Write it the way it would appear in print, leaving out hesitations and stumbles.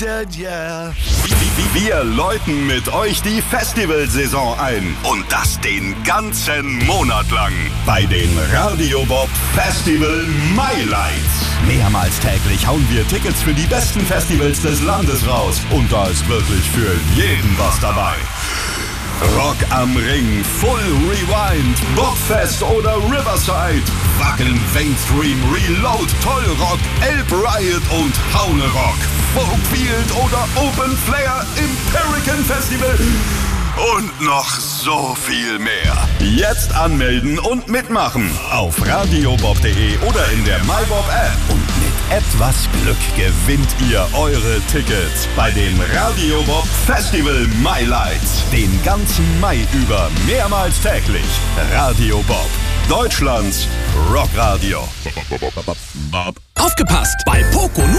Wir läuten mit euch die Festivalsaison ein. Und das den ganzen Monat lang. Bei den Radio Bob Festival Highlights. Mehrmals täglich hauen wir Tickets für die besten Festivals des Landes raus. Und da ist wirklich für jeden was dabei. Rock am Ring, Full Rewind, Bobfest oder Riverside, Wacken, Mainstream, Reload, Tollrock, Elb Riot und Haune Rock, Folkfield oder Open Flair im Pelican Festival und noch so viel mehr. Jetzt anmelden und mitmachen auf radiobob.de oder in der MyBob App. Und mit etwas Glück gewinnt ihr eure Tickets bei den Radio Bob Festival Highlights. Den ganzen Mai über, mehrmals täglich. Radio Bob, Deutschlands Rockradio. Aufgepasst! Bei Poco nur